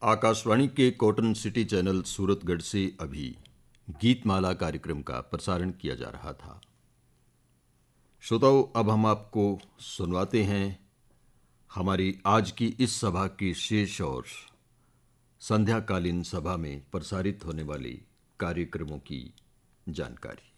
आकाशवाणी के cotton city channel Suratgarh से अभी गीतमाला कार्यक्रम का प्रसारण किया जा रहा था। श्रोताओं, अब हम आपको सुनवाते हैं हमारी आज की इस सभा की शेष और संध्याकालीन सभा में प्रसारित होने वाली कार्यक्रमों की जानकारी।